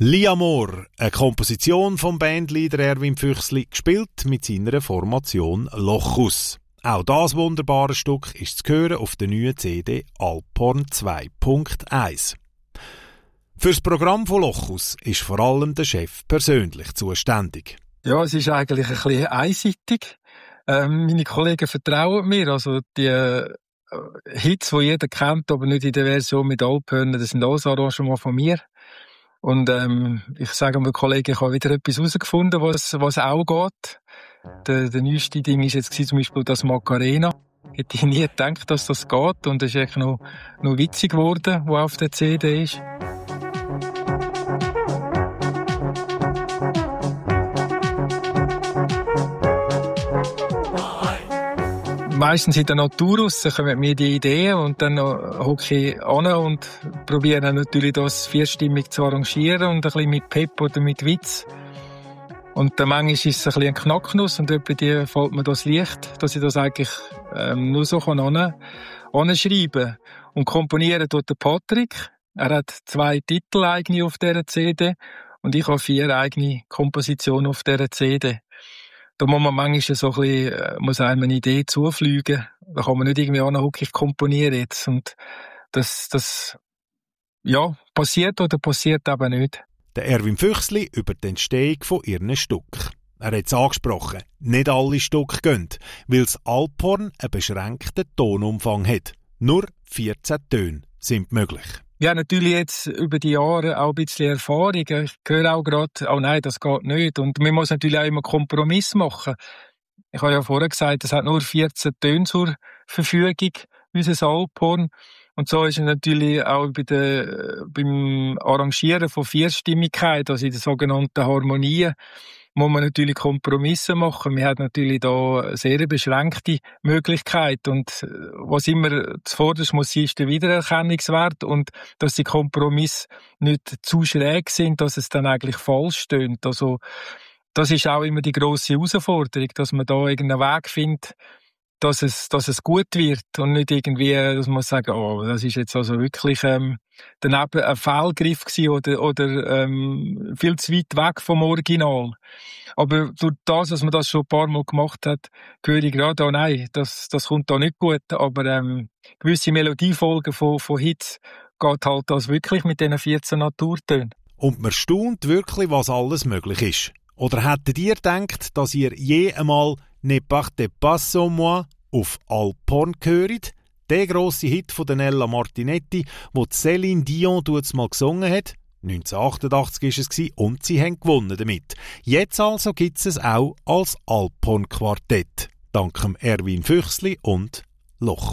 L'Amor, eine Komposition vom Bandleader Erwin Füchsli, gespielt mit seiner Formation Lochus. Auch das wunderbare Stück ist zu hören auf der neuen CD Alphorn 2.1. Fürs Programm von Lochus ist vor allem der Chef persönlich zuständig. Ja, es ist eigentlich ein bisschen einseitig. Meine Kollegen vertrauen mir. Also die Hits, die jeder kennt, aber nicht in der Version mit Alphorn, das sind alles Arrangements von mir. Und ich sage meinen Kollegen, ich habe wieder etwas herausgefunden, was auch geht. Der neueste Ding ist jetzt zum Beispiel das Macarena. Hätte ich nie gedacht, dass das geht. Und es ist eigentlich noch witzig geworden, was auf der CD ist. Meistens in der Natur raus kommen mir die Ideen und dann hocke ich an und probiere natürlich das vierstimmig zu arrangieren und ein bisschen mit Pep oder mit Witz. Und dann manchmal ist es ein bisschen ein Knacknuss und etwa die fällt mir das Licht, dass ich das eigentlich nur so anschreiben kann. Und komponieren tut der Patrick. Er hat 2 Titel eigene auf dieser CD und ich habe 4 eigene Kompositionen auf dieser CD. Da muss man manchmal so ein bisschen, muss einem eine Idee zufliegen. Da kann man nicht irgendwie anhocken, ich komponiere jetzt. Und das ja, passiert oder passiert eben nicht. Der Erwin Füchsli über die Entstehung von ihren Stück. Er hat es angesprochen, nicht alle Stücke gehen, weil das Alphorn einen beschränkten Tonumfang hat. Nur 14 Töne sind möglich. Ja, natürlich jetzt über die Jahre auch ein bisschen Erfahrung. Ich höre auch gerade, oh nein, das geht nicht. Und man muss natürlich auch immer Kompromiss machen. Ich habe ja vorher gesagt, es hat nur 14 Töne zur Verfügung, unser Alphorn. Und so ist es natürlich auch beim Arrangieren von Vierstimmigkeit, also in der sogenannten Harmonie, muss man natürlich Kompromisse machen. Wir haben natürlich da eine sehr beschränkte Möglichkeit. Und was immer zuvorderst muss sein, ist der Wiedererkennungswert und dass die Kompromisse nicht zu schräg sind, dass es dann eigentlich falsch tönt. Also, das ist auch immer die grosse Herausforderung, dass man da irgendeinen Weg findet, dass es gut wird und nicht irgendwie, dass man sagt, oh, das ist jetzt also wirklich daneben ein Fehlgriff gewesen oder viel zu weit weg vom Original. Aber durch das, dass man das schon ein paar Mal gemacht hat, höre ich gerade, oh nein, das kommt da nicht gut. Aber gewisse Melodiefolgen von Hits geht halt das wirklich mit diesen 14 Naturtönen. Und man staunt wirklich, was alles möglich ist. Oder hättet ihr gedacht, dass ihr je einmal «Ne partez pas sans moi» auf Alphorn gehört? Der grosse Hit von Nella Martinetti, wo Céline Dion mal gesungen hat. 1988 war es und sie haben gewonnen damit. Jetzt also gibt es auch als Alphorn-Quartett. Dank Erwin Füchsli und Lochus.